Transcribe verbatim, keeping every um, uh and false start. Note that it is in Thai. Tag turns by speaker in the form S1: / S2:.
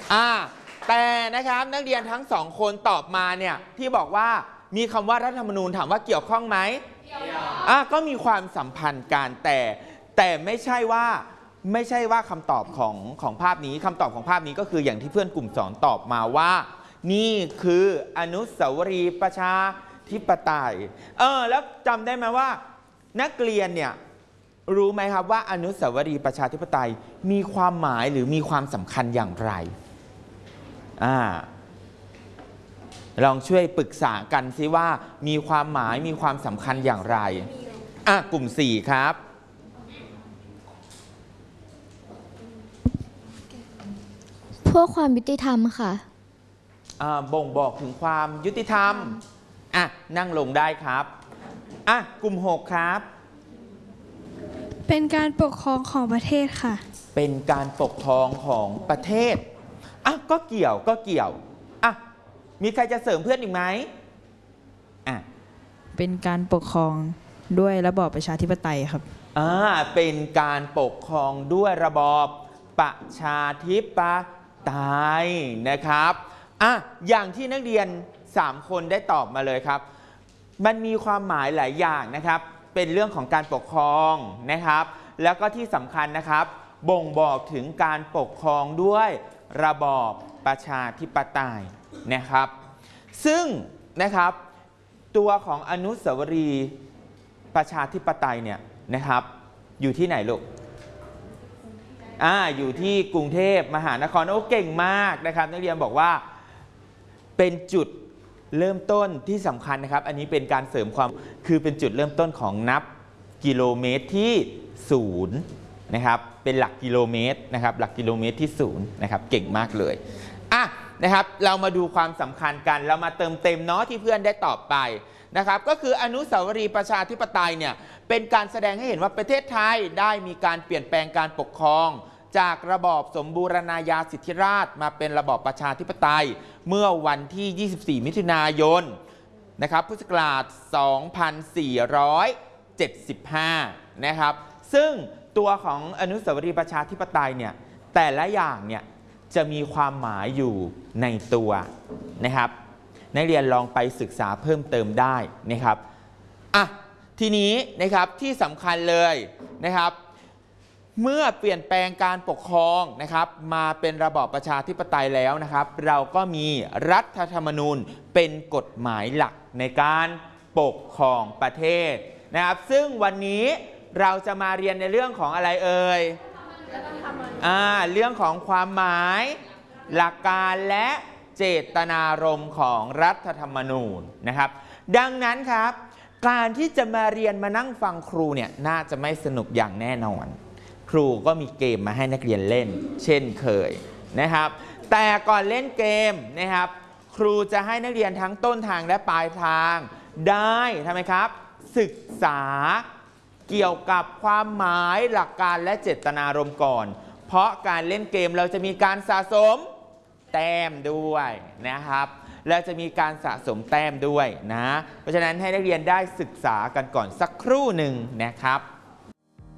S1: อ่าแต่นะครับนักเรียนทั้งสองคนตอบมาเนี่ยที่บอกว่ามีคำว่ารัฐธรรมนูญถามว่าเกี่ยวข้องไหมเกี่ยวอ่ะก็มีความสัมพันธ์กันแต่แต่ไม่ใช่ว่าไม่ใช่ว่าคำตอบของของภาพนี้คำตอบของภาพนี้ก็คืออย่างที่เพื่อนกลุ่มสอนตอบมาว่านี่คืออนุสาวรีย์ประชาธิปไตยเออแล้วจำได้ไหมว่านักเรียนเนี่ยรู้ไหมครับว่าอนุสาวรีย์ประชาธิปไตยมีความหมายหรือมีความสำคัญอย่างไรอ่าลองช่วยปรึกษากันซิว่ามีความหมายมีความสำคัญอย่างไรอ่ะกลุ่มสี่ครับ
S2: เพื่อความยุติธรรมค่ะ
S1: อ่าบ่งบอกถึงความยุติธรรมอ่ะนั่งลงได้ครับอ่ะกลุ่มหกครับ
S3: เป็นการปกครองของประเทศค่ะ
S1: เป็นการปกครองของประเทศอ่ะก็เกี่ยวก็เกี่ยวอ่ะมีใครจะเสริมเพื่อนอีกไหมอ่ะ
S4: เป็นการปกครองด้วยระบอบประชาธิปไตยครับ
S1: อ่าเป็นการปกครองด้วยระบอบประชาธิปไตยนะครับอ่ะอย่างที่นักเรียนสามคนได้ตอบมาเลยครับมันมีความหมายหลายอย่างนะครับเป็นเรื่องของการปกครองนะครับแล้วก็ที่สำคัญนะครับบ่งบอกถึงการปกครองด้วยระบอบประชาธิปไตยนะครับซึ่งนะครับตัวของอนุสาวรีย์ประชาธิปไตยเนี่ยนะครับอยู่ที่ไหนลูกอ่าอยู่ที่กรุงเทพมหานครโอ้เก่งมากนะครับนักเรียนบอกว่าเป็นจุดเริ่มต้นที่สำคัญนะครับอันนี้เป็นการเสริมความคือเป็นจุดเริ่มต้นของนับกิโลเมตรที่ศูนย์นะครับเป็นหลักกิโลเมตรนะครับหลักกิโลเมตรที่ศูนย์นะครับเก่งมากเลยอ่ะนะครับเรามาดูความสำคัญกันเรามาเติมเต็มเนาะที่เพื่อนได้ตอบไปนะครับก็คืออนุสาวรีย์ประชาธิปไตยเนี่ยเป็นการแสดงให้เห็นว่าประเทศไทยได้มีการเปลี่ยนแปลงการปกครองจากระบอบสมบูรณาญาสิทธิราชย์มาเป็นระบอบประชาธิปไตยเมื่อวันที่ยี่สิบสี่มิถุนายนนะครับพุทธศักราชสองพันสี่ร้อยเจ็ดสิบห้านะครับซึ่งตัวของอนุสาวรีย์ประชาธิปไตยเนี่ยแต่ละอย่างเนี่ยจะมีความหมายอยู่ในตัวนะครับนักเรียนลองไปศึกษาเพิ่มเติมได้นะครับอ่ะทีนี้นะครับที่สำคัญเลยนะครับเมื่อเปลี่ยนแปลงการปกครองนะครับมาเป็นระบอบประชาธิปไตยแล้วนะครับเราก็มีรัฐธรรมนูญเป็นกฎหมายหลักในการปกครองประเทศนะครับซึ่งวันนี้เราจะมาเรียนในเรื่องของอะไรเอ่ยอ่าเรื่องของความหมายหลักการและเจตนารมณ์ของรัฐธรรมนูญนะครับดังนั้นครับการที่จะมาเรียนมานั่งฟังครูเนี่ยน่าจะไม่สนุกอย่างแน่นอนครูก็มีเกมมาให้นักเรียนเล่นเช่นเคยนะครับแต่ก่อนเล่นเกมนะครับครูจะให้นักเรียนทั้งต้นทางและปลายทางได้ทำไมครับศึกษาเกี่ยวกับความหมายหลักการและเจตนารมณ์ก่อนเพราะการเล่นเกมเราจะมีการสะสมแต้มด้วยนะครับและจะมีการสะสมแต้มด้วยนะเพราะฉะนั้นให้นักเรียนได้ศึกษากันก่อนสักครู่หนึ่งนะครับ